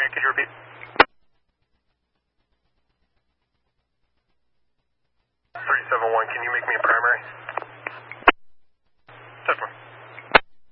sorry, could you repeat? 371, can you make me a primary?